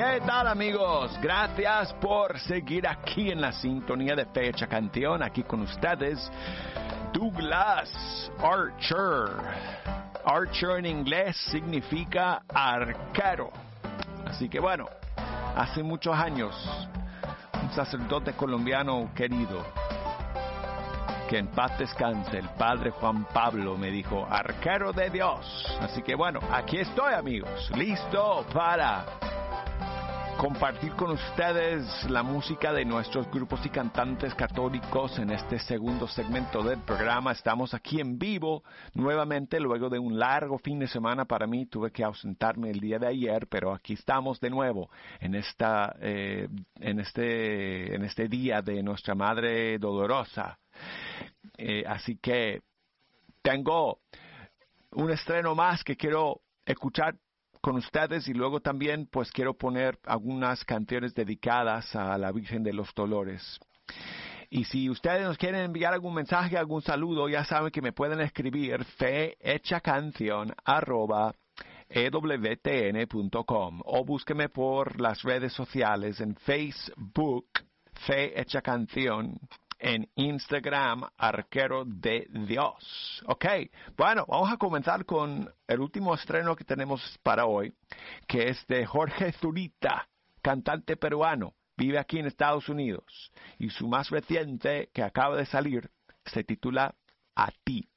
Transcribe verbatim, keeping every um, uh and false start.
¿Qué tal, amigos? Gracias por seguir aquí en la sintonía de Fecha Canción. Aquí con ustedes, Douglas Archer. Archer en inglés significa arquero. Así que bueno, hace muchos años, un sacerdote colombiano querido, que en paz descanse, el padre Juan Pablo, me dijo, arquero de Dios. Así que bueno, aquí estoy, amigos, listo para compartir con ustedes la música de nuestros grupos y cantantes católicos en este segundo segmento del programa. Estamos aquí en vivo nuevamente luego de un largo fin de semana para mí. Tuve que ausentarme el día de ayer, pero aquí estamos de nuevo en esta eh, en este en este día de Nuestra Madre Dolorosa. Eh, así que tengo un estreno más que quiero escuchar con ustedes y luego también pues quiero poner algunas canciones dedicadas a la Virgen de los Dolores. Y si ustedes nos quieren enviar algún mensaje, algún saludo, ya saben que me pueden escribir fehechacanción arroba e w t n punto com o búsqueme por las redes sociales en Facebook, Fe Hecha Canción, en Instagram, Arquero de Dios. Ok, bueno, vamos a comenzar con el último estreno que tenemos para hoy, que es de Jorge Zurita, cantante peruano, vive aquí en Estados Unidos, y su más reciente, que acaba de salir, se titula A Ti.